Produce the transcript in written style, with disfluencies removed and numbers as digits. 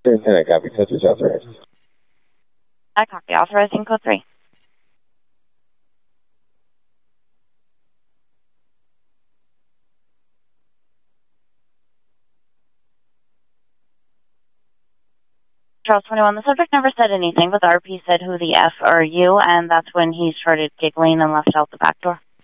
Lieutenant, copy. Touch authorized. I copy. Authorizing code 3. Charles 21, the subject never said anything, but the RP said, "Who the F are you?" And that's when he started giggling and left out the back door.